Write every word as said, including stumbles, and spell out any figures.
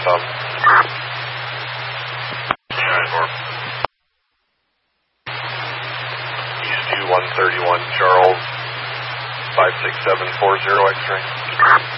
some. East U one thirty-one, Charles, five six seven four zero X-ray.